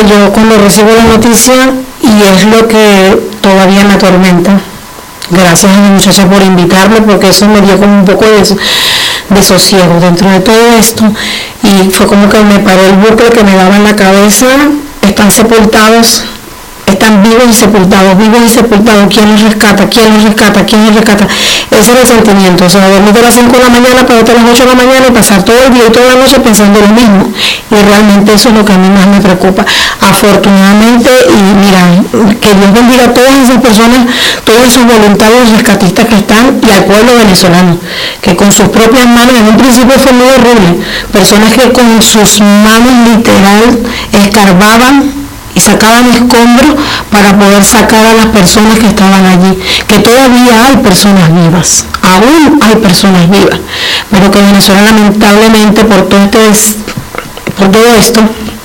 yo cuando recibo la noticia, y es lo que todavía me atormenta, gracias a mi muchacha por invitarme, porque eso me dio como un poco de sosiego dentro de todo esto, y fue como que me paró el bucle que me daba en la cabeza. Están sepultados, están vivos y sepultados, ¿quién los rescata? Ese era el sentimiento, o sea, dormir de las 5 de la mañana para otras las 8 de la mañana y pasar todo el día y toda la noche pensando lo mismo, y realmente eso es lo que a mí más me preocupa. Afortunadamente, y mira, que Dios bendiga a todas esas personas, todos esos voluntarios rescatistas que están, y al pueblo venezolano, que con sus propias manos, en un principio fue muy horrible, personas que con sus manos literal escarbaban y sacaban escombros para poder sacar a las personas que estaban allí, que todavía hay personas vivas, aún hay personas vivas, pero que Venezuela lamentablemente por todo esto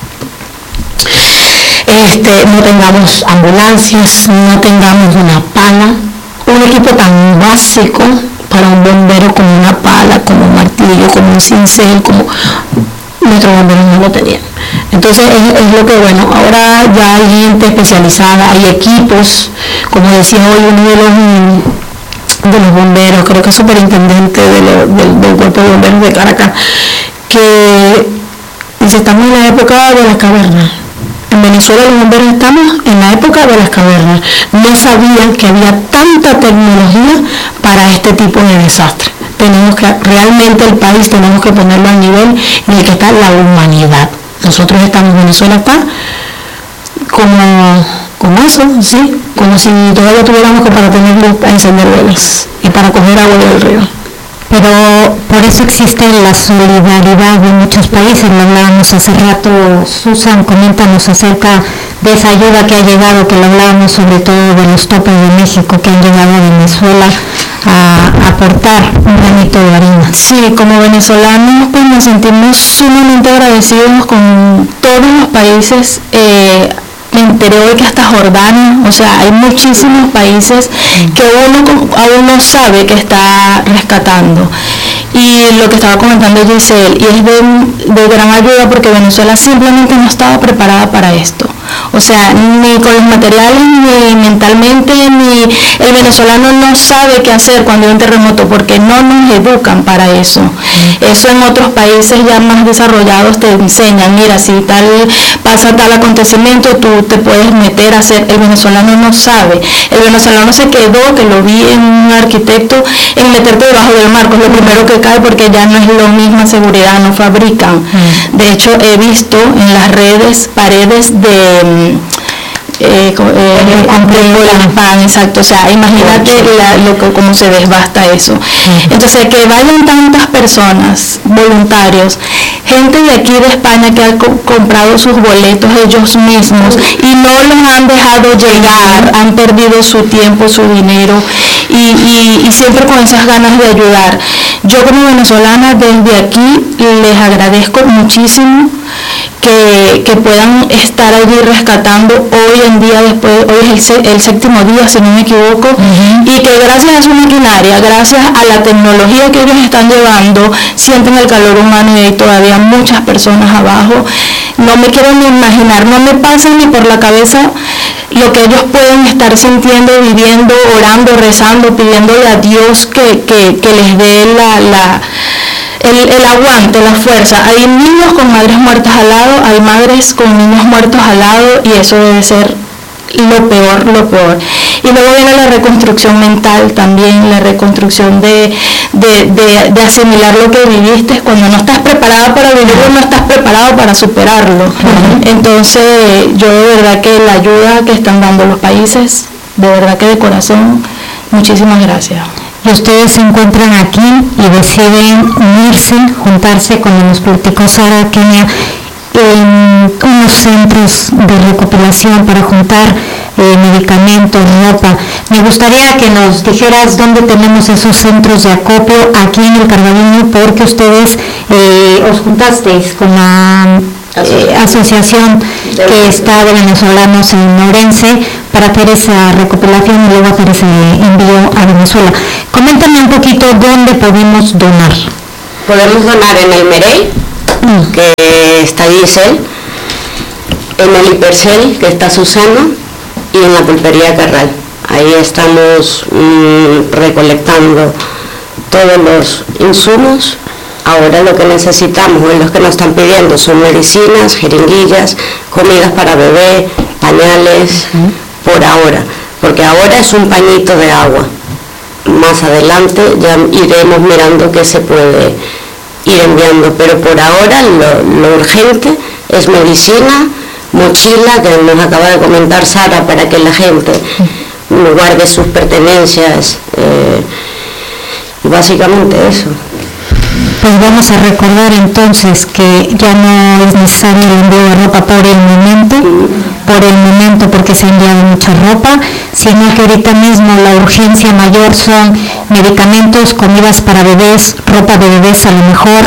no tengamos ambulancias, no tengamos una pala, un equipo tan básico para un bombero como una pala, como un martillo, como un cincel, como nuestros bomberos no lo tenían. Entonces es lo que, bueno, ahora ya hay gente especializada, hay equipos, como decía hoy uno de los bomberos, creo que es superintendente del cuerpo de bomberos de Caracas, que dice, estamos en la época de las cavernas. En Venezuela los bomberos estamos en la época de las cavernas. No sabían que había tanta tecnología para este tipo de desastre. Realmente el país tenemos que ponerlo al nivel en el que está la humanidad. Nosotros estamos, Venezuela está como eso, ¿sí? Como si todavía tuviéramos que para tener luz para encender velas y para coger agua del río. Pero por eso existe la solidaridad de muchos países. Lo hablábamos hace rato, Susan, coméntanos acerca de esa ayuda que ha llegado, que lo hablábamos sobre todo de los topes de México que han llegado a Venezuela a aportar un granito de arena. Sí, como venezolanos pues nos sentimos sumamente agradecidos con todos los países. Me enteré hoy que hasta Jordania, o sea, hay muchísimos países que uno aún no sabe que está rescatando. Y lo que estaba comentando Giselle, y es de gran ayuda porque Venezuela simplemente no estaba preparada para esto. O sea, ni con los materiales, ni mentalmente, ni el venezolano no sabe qué hacer cuando hay un terremoto porque no nos educan para eso. Eso en otros países ya más desarrollados te enseñan, mira, si pasa tal acontecimiento, tú te puedes meter a hacer. El venezolano no sabe. El venezolano se quedó, que lo vi en un arquitecto, en meterte debajo del marco, es lo primero que cae porque ya no es la misma seguridad, no fabrican. De hecho, he visto en las redes paredes de pan, exacto, o sea, imagínate cómo se desbasta eso. Entonces, que vayan tantas personas, voluntarios, gente de aquí de España que ha comprado sus boletos ellos mismos y no los han dejado llegar, han perdido su tiempo, su dinero y siempre con esas ganas de ayudar. Yo como venezolana desde aquí les agradezco muchísimo que puedan estar allí rescatando hoy en día, hoy es el séptimo día si no me equivoco, y que gracias a su maquinaria, gracias a la tecnología que ellos están llevando, sienten el calor humano y hay todavía muchas personas abajo. No me quiero ni imaginar, no me pasa ni por la cabeza lo que ellos pueden estar sintiendo, viviendo, orando, rezando, pidiéndole a Dios que les dé el aguante, la fuerza. Hay niños con madres muertas al lado, hay madres con niños muertos al lado y eso debe ser lo peor. Y luego viene la reconstrucción mental también, la reconstrucción de asimilar lo que viviste. Cuando no estás preparado para vivirlo, no estás preparado para superarlo. Entonces yo de verdad que la ayuda que están dando los países, de verdad que de corazón, muchísimas gracias. Y ustedes se encuentran aquí y deciden unirse, juntarse, como nos platicó Sara Kenia, en unos centros de recopilación para juntar medicamentos, ropa. Me gustaría que nos dijeras dónde tenemos esos centros de acopio aquí en el Carballiño, porque ustedes os juntasteis con la asociación que está de venezolanos en Orense para hacer esa recopilación y luego hacer ese envío a Venezuela. Coméntame un poquito dónde podemos donar. Podemos donar en el Merey, que está Giselle, En el Hipercel, que está Susana, y en la pulpería Carral. Ahí estamos recolectando todos los insumos. Ahora lo que necesitamos, o los que nos están pidiendo, son medicinas, jeringuillas, comidas para bebé, pañales, por ahora, porque ahora es un pañito de agua. Más adelante ya iremos mirando qué se puede ir enviando, pero por ahora lo urgente es medicina, mochila, que nos acaba de comentar Sara, para que la gente guarde sus pertenencias, y básicamente eso. Pues vamos a recordar entonces que ya no es necesario el envío de ropa por el momento porque se ha enviado mucha ropa, sino que ahorita mismo la urgencia mayor son medicamentos, comidas para bebés, ropa de bebés a lo mejor,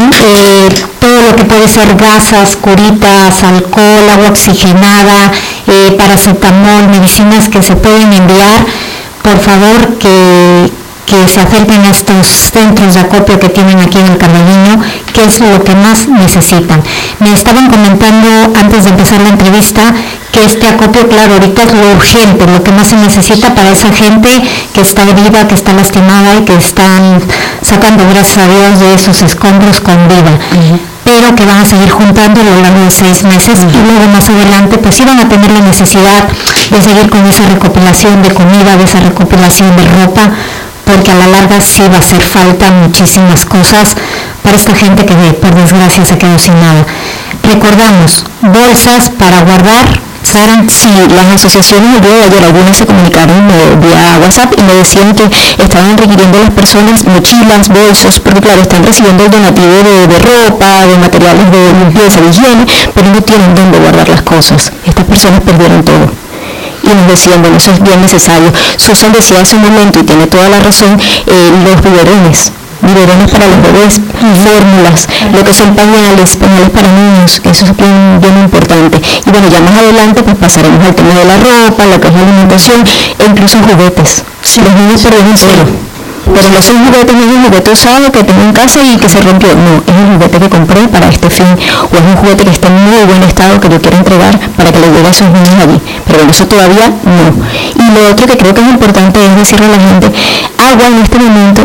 todo lo que puede ser gasas, curitas, alcohol, agua oxigenada, paracetamol, medicinas que se pueden enviar. Por favor, que se acerquen a estos centros de acopio que tienen aquí en el Carballiño, que es lo que más necesitan. Me estaban comentando antes de empezar la entrevista que este acopio, claro, ahorita es lo urgente, lo que más se necesita para esa gente que está herida, que está lastimada y que están sacando, gracias a Dios, de esos escombros con vida. Pero que van a seguir juntando a lo largo de 6 meses y luego más adelante pues sí van a tener la necesidad de seguir con esa recopilación de comida, de esa recopilación de ropa, porque a la larga sí va a hacer falta muchísimas cosas para esta gente que por desgracia se quedó sin nada. Recordamos, bolsas para guardar. Sara, sí, las asociaciones el día de ayer, algunas se comunicaron vía WhatsApp y me decían que estaban requiriendo a las personas mochilas, bolsos, porque claro, están recibiendo el donativo de ropa, de materiales de limpieza, de higiene, pero no tienen dónde guardar las cosas. Estas personas perdieron todo. Y nos decían, bueno, eso es bien necesario. Susan decía hace un momento, y tiene toda la razón, los biberones para los bebés, fórmulas, lo que son pañales para niños, que eso es bien importante. Y bueno, ya más adelante pues pasaremos al tema de la ropa, lo que es la alimentación, e incluso juguetes. Los niños perdieron cero. Pero no son juguetes, no es un juguete usado que tengo en casa y que se rompió. No, es un juguete que compré para este fin. O es un juguete que está en muy buen estado que yo quiero entregar para que le llegue a esos niños allí. Pero bueno, eso todavía no. Y lo otro que creo que es importante es decirle a la gente, agua en este momento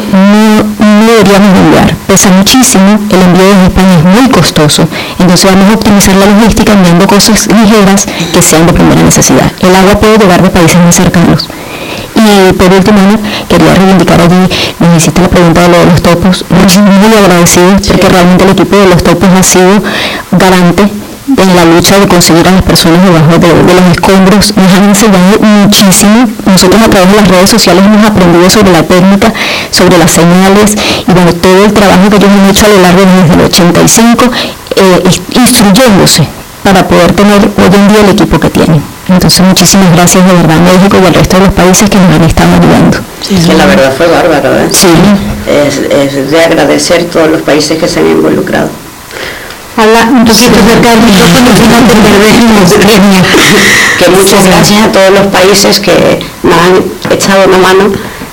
no deberíamos enviar. Pesa muchísimo, el envío desde España es muy costoso. Entonces vamos a optimizar la logística enviando cosas ligeras que sean de primera necesidad. El agua puede llegar de países más cercanos. Y por último, Ana, quería reivindicar allí, nos hiciste la pregunta de lo de los topos, muy agradecidos porque realmente el equipo de los topos ha sido garante en la lucha de conseguir a las personas debajo de los escombros. Nos han enseñado muchísimo. Nosotros a través de las redes sociales hemos aprendido sobre la técnica, sobre las señales y bueno, todo el trabajo que ellos han hecho a lo largo desde el 85, instruyéndose para poder tener hoy en día el equipo que tienen. Entonces muchísimas gracias de verdad a México y al resto de los países que nos han estado ayudando. Sí, que la verdad fue bárbaro, ¿eh? Sí. Es de agradecer todos los países que se han involucrado. Habla un poquito cerca del micrófono que no te perdemos, Kenia. Que muchas gracias a todos los países que nos han echado una mano,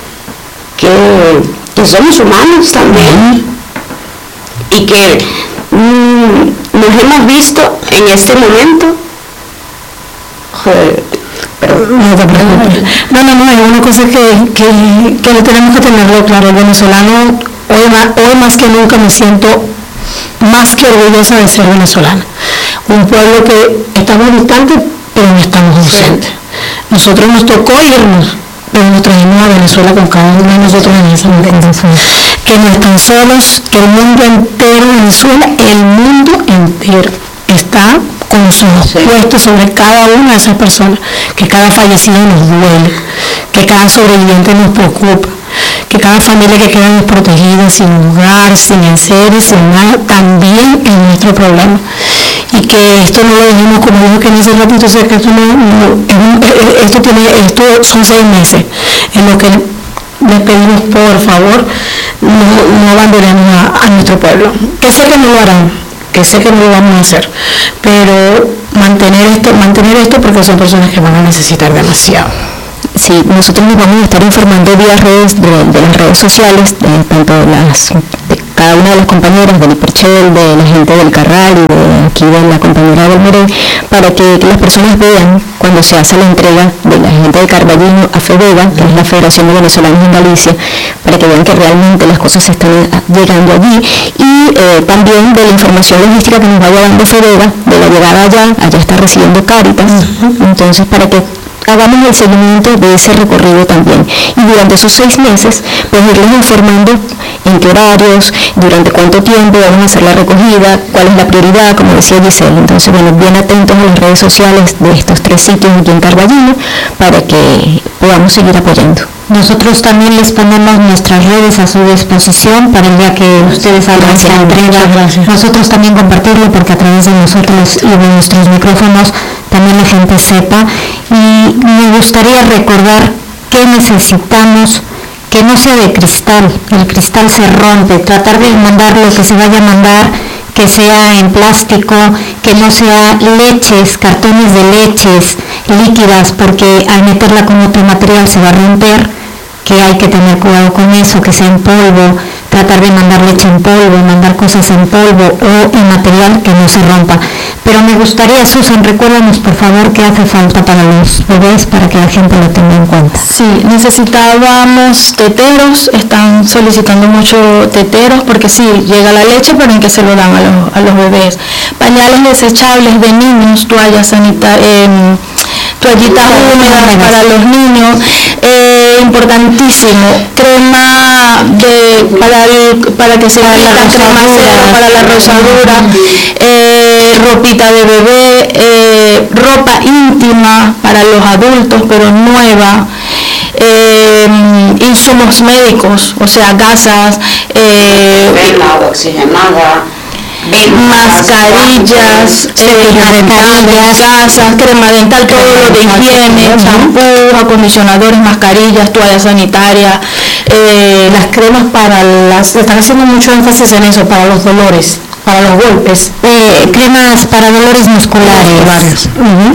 que somos humanos también y que nos hemos visto en este momento. Joder, pero no te preocupes. No, hay una cosa que tenemos que tenerlo claro. El venezolano, hoy más que nunca me siento más que orgullosa de ser venezolana. Un pueblo que estamos distantes, pero no estamos ausentes. Nosotros nos tocó irnos, pero nos trajimos a Venezuela con cada uno de nosotros en ese momento. Que no están solos, que el mundo entero, Venezuela, el mundo entero está con los ojos puestos sobre cada una de esas personas, que cada fallecido nos duele, que cada sobreviviente nos preocupa, que cada familia que queda desprotegida, sin hogar, sin enseres, sin nada, también es nuestro problema. Y que esto no lo dijimos, como dijo que en ese ratito, que esto son 6 meses en lo que les pedimos, por favor, no abandonemos a nuestro pueblo, que sé que no lo harán, que sé que no lo vamos a hacer, pero mantener esto porque son personas que van a necesitar demasiado. Sí, nosotros nos vamos a estar informando vía redes de las redes sociales, tanto las de cada una de las compañeras del Hiperchel, de la gente del Carral y de aquí de la compañera del Morey, para que las personas vean cuando se hace la entrega de la gente de Carballino a FEVEGA, que es la Federación de Venezolanos en Galicia, para que vean que realmente las cosas están llegando allí, y también de la información logística que nos vaya dando FEVEGA, de la llegada allá está recibiendo Cáritas, entonces para que hagamos el seguimiento de ese recorrido también, y durante esos 6 meses pues irles informando en qué horarios, durante cuánto tiempo vamos a hacer la recogida, cuál es la prioridad, como decía Giselle. Entonces, bueno, bien atentos a las redes sociales de estos 3 sitios aquí en Carballino para que podamos seguir apoyando. Nosotros también les ponemos nuestras redes a su disposición para el día que ustedes hagan esta entrega. Nosotros también compartirlo, porque a través de nosotros y de nuestros micrófonos también la gente sepa. Y me gustaría recordar que necesitamos que no sea de cristal, el cristal se rompe, tratar de mandar lo que se vaya a mandar, que sea en plástico, que no sea leches, cartones de leches líquidas, porque al meterla con otro material se va a romper, que hay que tener cuidado con eso, que sea en polvo, tratar de mandar leche en polvo, mandar cosas en polvo o en material que no se rompa. Pero me gustaría, Susan, recuérdanos por favor qué hace falta para los bebés para que la gente lo tenga en cuenta. Sí, necesitábamos teteros, están solicitando mucho teteros porque sí, llega la leche, pero ¿en qué se lo dan a los bebés? Pañales desechables de niños, toallas sanitarias, toallitas húmedas para los niños, importantísimo, crema para que se quita, crema cero para la rosadura, ropita de bebé, ropa íntima para los adultos pero nueva, insumos médicos, o sea, gasas, agua oxigenada, mascarillas, gasas, crema dental, todo lo de higiene, champú, acondicionadores, mascarillas, toallas sanitarias, las cremas están haciendo mucho énfasis en eso, para los dolores, para los golpes, cremas para dolores musculares.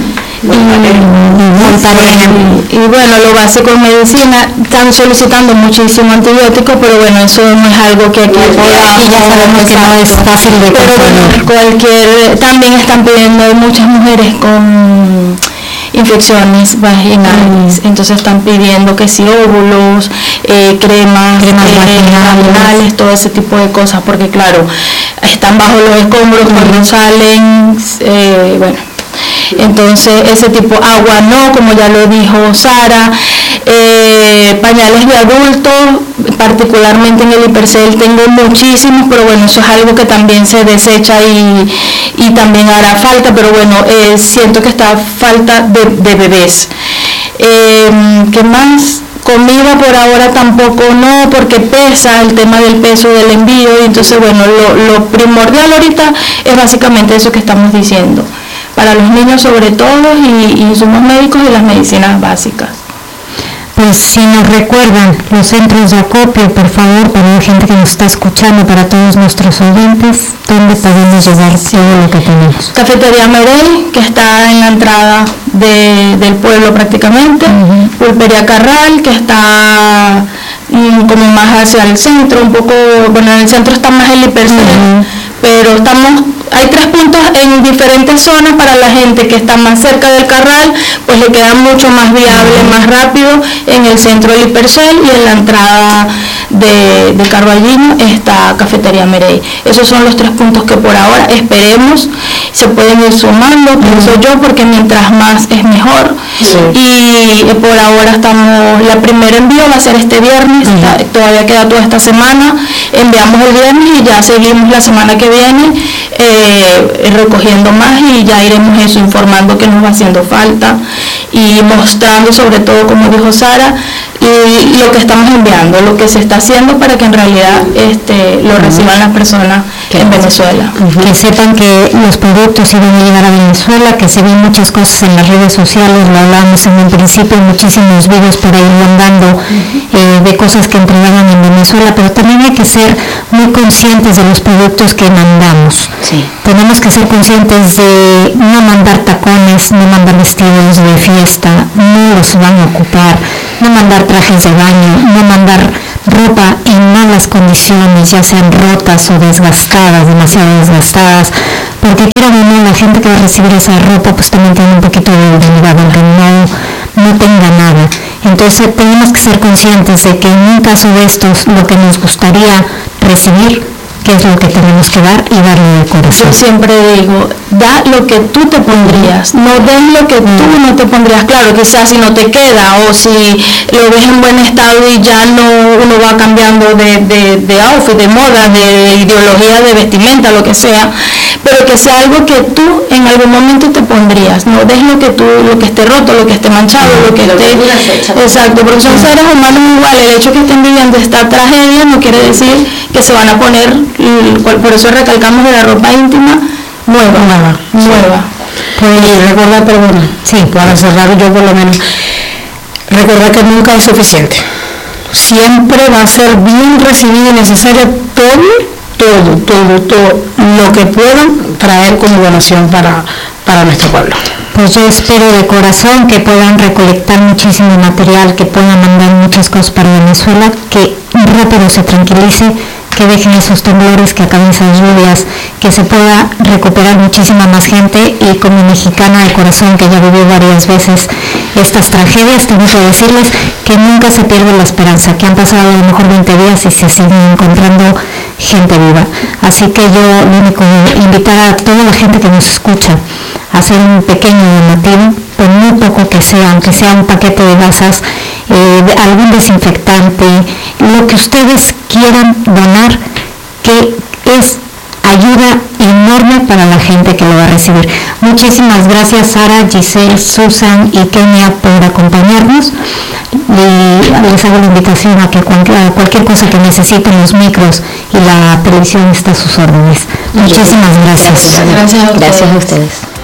Y bueno, lo básico en medicina, están solicitando muchísimo antibióticos, pero bueno, eso no es algo que aquí ya sabemos que no es fácil de conseguir. También están pidiendo muchas mujeres con infecciones vaginales, entonces están pidiendo que si óvulos, cremas vaginales, todo ese tipo de cosas, porque claro, están bajo los escombros cuando salen, bueno. Entonces ese tipo, agua no, como ya lo dijo Sara, pañales de adultos, particularmente en el Hipercel tengo muchísimos, pero bueno, eso es algo que también se desecha y también hará falta, pero bueno, siento que está falta de bebés. ¿Qué más? Comida por ahora tampoco no, porque pesa el tema del peso del envío, y entonces bueno, lo primordial ahorita es básicamente eso que estamos diciendo, para los niños sobre todo, y insumos médicos y las medicinas básicas. Pues si nos recuerdan los centros de acopio, por favor, para la gente que nos está escuchando, para todos nuestros oyentes, ¿dónde podemos llevar todo lo que tenemos? Cafetería Merey, que está en la entrada del pueblo prácticamente, Pulpería Carral, que está como más hacia el centro, un poco, bueno, en el centro está más el Hipercel, pero hay 3 puntos en diferentes zonas para la gente que está más cerca del Carral, pues le queda mucho más viable, más rápido. En el centro del Hipercel y en la entrada de Carballino está Cafetería Merey. Esos son los 3 puntos que por ahora esperemos se pueden ir sumando, pienso yo, porque mientras más es mejor. Y por ahora la primer envío va a ser este viernes, todavía queda toda esta semana, enviamos el viernes y ya seguimos la semana que viene recogiendo más, y ya iremos eso, informando que nos va haciendo falta y mostrando sobre todo, como dijo Sara, y lo que estamos enviando, lo que se está haciendo para que en realidad lo reciban las personas en Venezuela. Que sepan que los productos iban a llegar a Venezuela, que se ven muchas cosas en las redes sociales, lo hablábamos en un principio, muchísimos videos por ahí andando de cosas que entregaban en Venezuela, pero también hay que ser muy conscientes de los productos que mandamos. Tenemos que ser conscientes de no mandar tacones, no mandar vestidos de fiesta, no los van a ocupar, no mandar trajes de baño, no mandar ropa en malas condiciones, ya sean rotas o desgastadas, demasiado desgastadas, porque quiero ver, la gente que va a recibir esa ropa pues también tiene un poquito de debilidad, aunque no tenga nada. Entonces tenemos que ser conscientes de que en un caso de estos lo que nos gustaría recibir, que es lo que tenemos que dar, y darle de corazón. Yo siempre digo, da lo que tú te pondrías, no des lo que tú no te pondrías. Claro, quizás si no te queda o si lo ves en buen estado y ya uno va cambiando de outfit, de moda, de ideología, de vestimenta, lo que sea, pero que sea algo que tú en algún momento te pondrías. No des lo que esté roto, lo que esté manchado, lo que esté... Exacto, porque son seres humanos iguales. El hecho que estén viviendo esta tragedia no quiere decir que se van a poner, por eso recalcamos de la ropa íntima nueva. Pues recordar, para cerrar yo por lo menos, recordar que nunca es suficiente. Siempre va a ser bien recibido y necesario todo lo que puedan traer como donación para nuestro pueblo. Pues yo espero de corazón que puedan recolectar muchísimo material, que puedan mandar muchas cosas para Venezuela, que rápido se tranquilice, que dejen esos temblores, que acaben esas lluvias, que se pueda recuperar muchísima más gente. Y como mexicana de corazón, que ya vivió varias veces estas tragedias, tengo que decirles que nunca se pierde la esperanza, que han pasado a lo mejor 20 días y se siguen encontrando gente viva. Así que yo lo único, invitar a toda la gente que nos escucha a hacer un pequeño donativo, por muy poco que sea, aunque sea un paquete de gasas, algún desinfectante, lo que ustedes quieran donar, que es ayuda enorme para la gente que lo va a recibir. Muchísimas gracias, Sara, Giselle, Susan y Kenia, por acompañarnos. Les hago la invitación a que cualquier cosa que necesiten, los micros y la televisión está a sus órdenes. Muchísimas gracias. Gracias a ustedes.